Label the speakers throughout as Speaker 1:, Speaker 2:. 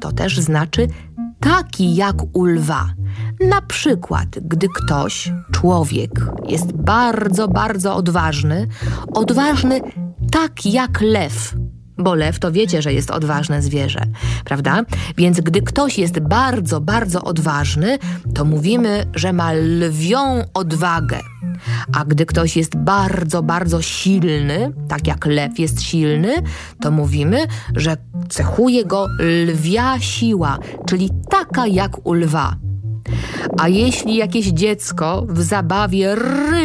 Speaker 1: to też znaczy taki jak u lwa. Na przykład, gdy ktoś, człowiek, jest bardzo, bardzo odważny tak jak lew. Bo lew to wiecie, że jest odważne zwierzę, prawda? Więc gdy ktoś jest bardzo, bardzo odważny, to mówimy, że ma lwią odwagę. A gdy ktoś jest bardzo, bardzo silny, tak jak lew jest silny, to mówimy, że cechuje go lwia siła, czyli taka jak u lwa. A jeśli jakieś dziecko w zabawie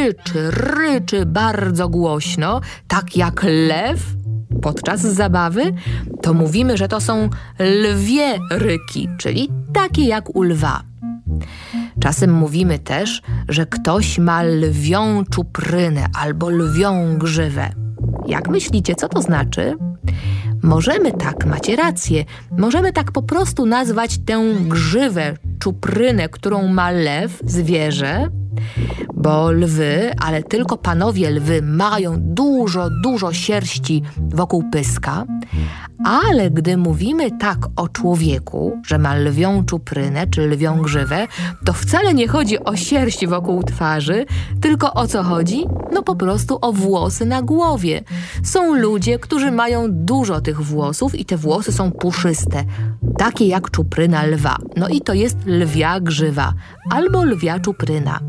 Speaker 1: ryczy bardzo głośno, tak jak lew podczas zabawy, to mówimy, że to są lwie ryki, czyli takie jak u lwa. Czasem mówimy też, że ktoś ma lwią czuprynę albo lwią grzywę. Jak myślicie, co to znaczy? Możemy tak, macie rację, możemy tak po prostu nazwać tę grzywę, czuprynę, którą ma lew, zwierzę, bo lwy, ale tylko panowie lwy mają dużo sierści wokół pyska, ale gdy mówimy tak o człowieku, że ma lwią czuprynę czy lwią grzywę, to wcale nie chodzi o sierść wokół twarzy, tylko o co chodzi? No po prostu o włosy na głowie. Są ludzie, którzy mają dużo tych włosów i te włosy są puszyste, takie jak czupryna lwa. No i to jest lwia grzywa albo lwia czupryna.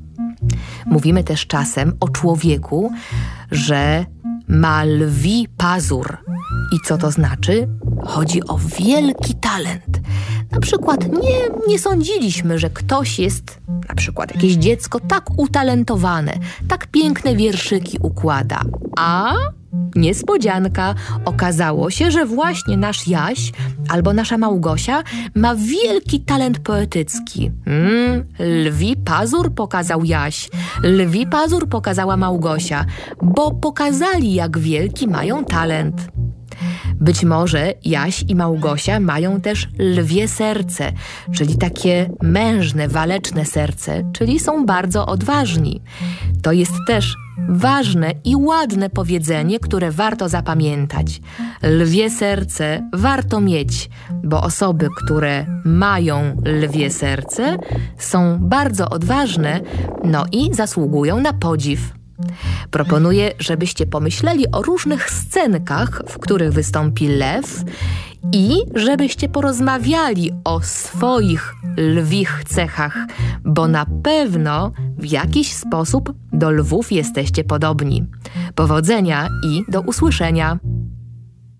Speaker 1: Mówimy też czasem o człowieku, że ma lwi pazur. I co to znaczy? Chodzi o wielki talent. Na przykład nie sądziliśmy, że ktoś jest, na przykład jakieś dziecko, tak utalentowane, tak piękne wierszyki układa. A niespodzianka, okazało się, że właśnie nasz Jaś albo nasza Małgosia ma wielki talent poetycki. Lwi pazur pokazał Jaś, lwi pazur pokazała Małgosia, bo pokazali, jak wielki mają talent. Być może Jaś i Małgosia mają też lwie serce, czyli takie mężne, waleczne serce, czyli są bardzo odważni. To jest też ważne i ładne powiedzenie, które warto zapamiętać. Lwie serce warto mieć, bo osoby, które mają lwie serce, są bardzo odważne, no i zasługują na podziw. Proponuję, żebyście pomyśleli o różnych scenkach, w których wystąpi lew i żebyście porozmawiali o swoich lwich cechach, bo na pewno w jakiś sposób do lwów jesteście podobni. Powodzenia i do usłyszenia!